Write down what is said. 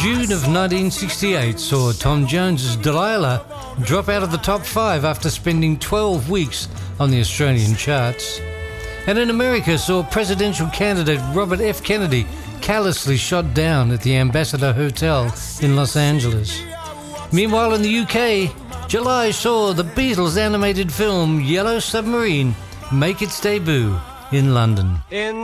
June of 1968 saw Tom Jones's Delilah drop out of the top 5 after spending 12 weeks on the Australian charts. And in America saw presidential candidate Robert F. Kennedy callously shot down at the Ambassador Hotel in Los Angeles. Meanwhile in the UK, July saw the Beatles animated film Yellow Submarine make its debut in London.